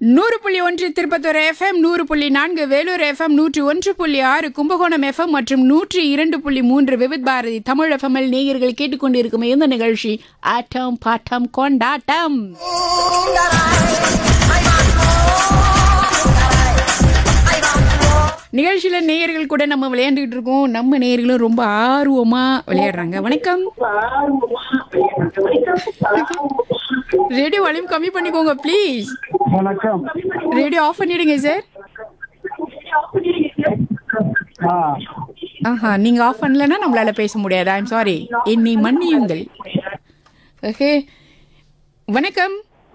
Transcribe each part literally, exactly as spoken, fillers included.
நூறு புள்ளி ஒன்று திருப்பத்தூர் எஃப்எம், நூறு புள்ளி நான்கு வேலூர் எஃப்எம், நூற்றி ஒன்று புள்ளி ஆறு கும்பகோணம் எஃப்எம் மற்றும் நூற்றி இரண்டு புள்ளி மூன்று விவித் பாரதி தமிழ் எஃப்எம்எல் நேயர்கள் கேட்டுக்கொண்டிருக்கும் இந்த நிகழ்ச்சி ஆட்டம் பாட்டம் கொண்டாட்டம். நிகழ்ச்சியில நேயர்கள் கூட நம்ம விளையாண்டுட்டு இருக்கோம். நம்ம நேயர்களும் ரொம்ப ஆர்வமா விளையாடுறாங்க. வணக்கம். ரேடியோ வால்யூம் கம்மி பண்ணிக்கோங்க ப்ளீஸ். வணக்கம். ரேடியோ ஆஃப் பண்ணிடுங்க சார். ஆஹா, நீங்க ஆஃப் பண்ணலன்னா நம்மளால பேச முடியாது. ஐம் சாரி, என்னை மன்னியுங்கள். ஓகே, வணக்கம்.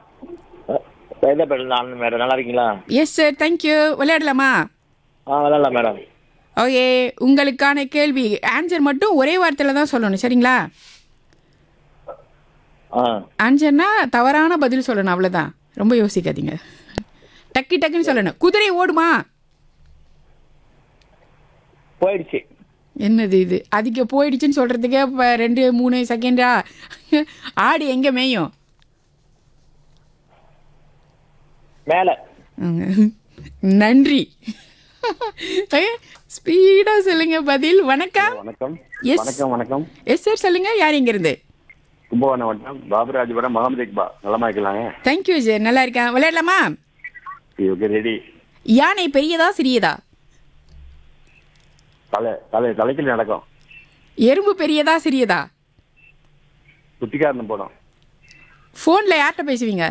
மேடம் நல்லா இருக்கீங்களா? Yes sir, thank you. விளையாடலாமா? ஆ விளையாடலாம் மேடம். ஓகே, உங்களுக்கான கேள்வி ஆன்சர் மட்டும் ஒரே வார்த்தையில தான் சொல்லணும், சரிங்களா? ஆ ஆன்சர்னா தவறான பதில் சொல்லணும், அவ்வளோதான். ரொம்ப யோசிக்காதீங்க, டக்கு டக்குன்னு சொல்லணும். குதிரை ஓடுமா? போயிடுச்சு. என்னது இது? அதுக்கு போயிடுச்சுன்னு சொல்கிறதுக்கே இப்போ ரெண்டு மூணு செகண்டா? ஆடு எங்கே மேயும்? மேலே. நன்றி. ஸ்பீடாக சொல்லுங்க பதில். வணக்கம். வணக்கம். எஸ் வணக்கம். வணக்கம். எஸ் சார், சொல்லுங்க. யார் எங்கேருந்து? கும்பகோணம் வட்டம் பாபுராஜபுரம் முகமது இக்பா. நலமா இருக்கலாங்க? தேங்க்யூ சார், நல்லா இருக்கேன். விளையாடலாமா? Okay, ready. யானை பெரியதா சிறியதா? தலை தலை தலைக்கில் நடக்கும். எறும்பு பெரியதா சிறியதா? குட்டிக்காரன் போடும். ஃபோனில் யார்கிட்ட பேசுவீங்க?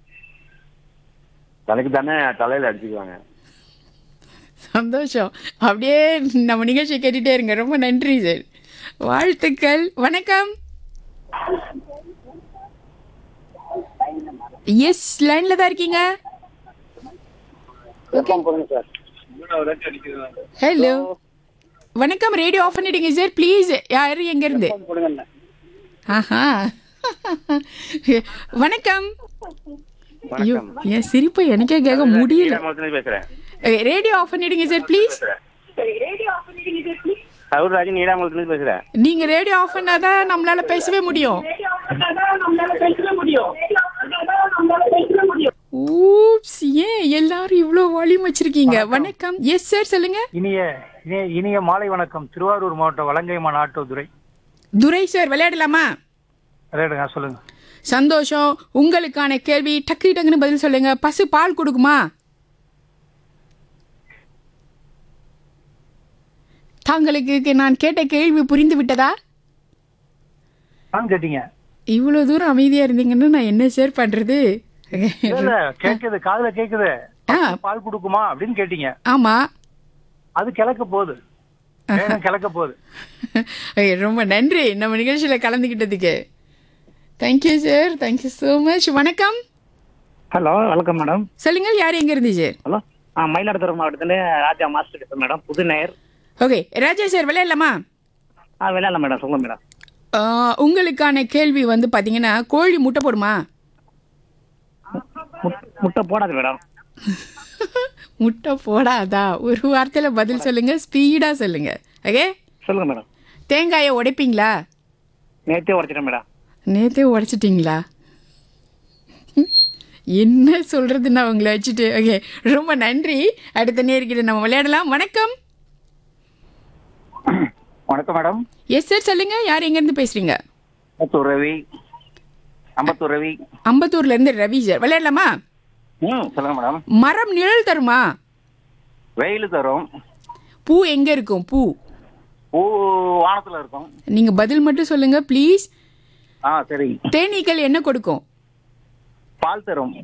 தனக்கு தானே தலையில் அடிச்சுக்குவாங்க. சந்தோஷம். அப்படியே நம்ம நிகழ்ச்சியை கேட்டுகிட்டே இருங்க. ரொம்ப நன்றி சார், வாழ்த்துக்கள். வணக்கம். எஸ், லைன்ல தான் இருக்கீங்க. ஹலோ, வணக்கம். ரேடியோ ஆஃப் பண்ணிடுங்க சார் ப்ளீஸ். யாரு எங்க இருந்து? ஆஹா, வணக்கம். ஐயோ, என் சிரிப்பை எனக்கே கேட்க முடியல. பேசுறேன். ரேடியோ ஆஃப் பண்ணிடுங்க சார் ப்ளீஸ். சவுராஜ் நீடாமலத்துல பேசுறேன். நீங்க ரேடியோ ஆஃப் பண்ணாதான் நம்மளால பேசவே முடியும். ஊப்ஸ், ஏன் எல்லாரும் இவ்ளோ வால்யூம் வச்சிருக்கீங்க? வணக்கம். எஸ் சார், சொல்லுங்க. இனிய இனிய- இனிய மாலை வணக்கம். திருவாரூர் மாவட்டம் வலங்கைமான் ஆட்டோ துரை. துரை சார், விளையாடலாமா? விளையாடுங்க, சொல்லுங்க. சந்தோஷம். உங்களுக்கான கேள்வி, டக்கு டக்குன்னு பதில் சொல்லுங்க. பசு பால் கொடுக்குமா? தாங்களுக்கு நான் கேட்ட கேள்வி புரிந்து விட்டதா? நான் கேட்டீங்க. இவ்வளவு தூரம் அமைதியா இருந்தீங்கன்னா நான் என்ன சார் பண்றது? இல்ல, கேக்குது, காதுல கேக்குது. ஆ. பால் கொடுக்குமா அப்படின்னு கேட்டீங்க. ஆமா, அது கிளக்க போகுது, வேகம் கிளக்க போகுது. Okay, ரொம்ப நன்றி நம்ம நிகழ்ச்சியில கலந்துக்கிட்டதுக்கு. Thank you sir, thank you so much. வணக்கம். ஹலோ, வணக்கம் மேடம். சொல்லுங்க, யார் எங்க இருந்து சார்? ஹலோ, ஆ மயிலாடுதுறை மாவட்டத்துல ராஜா மாஸ்டர் பேசுறேன் மேடம், புது நேயர். ஓகே, ராஜா சார், விளையாடலாமா? ஆ விளையாடலாம் மேடம், சொல்லுங்க மேடம். ஆ, உங்களுக்கான கேள்வி வந்து பாத்தீங்கன்னா, கோழி முட்டை போடுமா? முட்- முட்டை போடாது மேடம். முட்டை போடாதா? ஒரு வார்த்தையில பதில் சொல்லுங்க, ஸ்பீடா சொல்லுங்க. ஓகே, சொல்லுங்க மேடம். தேங்காயை உடைப்பீங்களா? நேத்தே உடைச்சிட்டேன் மேடம். நேத்தே உடைச்சிட்டிங்களா? என்ன சொல்றதுன்னா உங்களை வச்சுட்டு. ஓகே, ரொம்ப நன்றி. அடுத்த நேர்கிட்ட நம்ம விளையாடலாம். வணக்கம். வணக்கம் மேடம். எஸ் சார், சொல்லுங்க. யார் எங்க இருந்து பேசுறீங்க? அம்பத்தூர் ரவி. அம்பத்தூர் ரவி. அம்பத்தூர்ல இருந்து ரவி சார், விளையாடலாமா? ம் சொல்லுங்க மேடம். மரம் நிழல் தருமா? வெயில் தரும். பூ எங்க இருக்கும்? பூ பூ வானத்துல இருக்கும். நீங்க பதில் மட்டும் சொல்லுங்க ப்ளீஸ். ஆ சரி. தேனீக்கள் என்ன கொடுக்கும்? பால் தரும்.